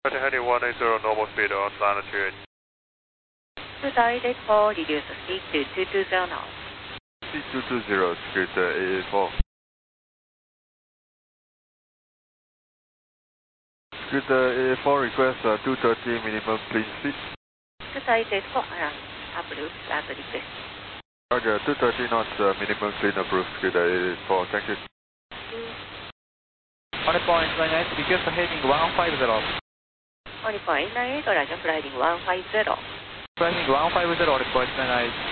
heading 180 normal speed on latitude. Decided for reduce speed to 220 knots. Speed 220, Scooter AA4. Scooter AA4 request 230 minimum clean speed. Decided for approved as request. Roger, 230 knots minimum clean approved, Scooter AA4, thank you. On point 98, request heading 150. On point 98, Roger, flying 150. Flying 150, on point 98.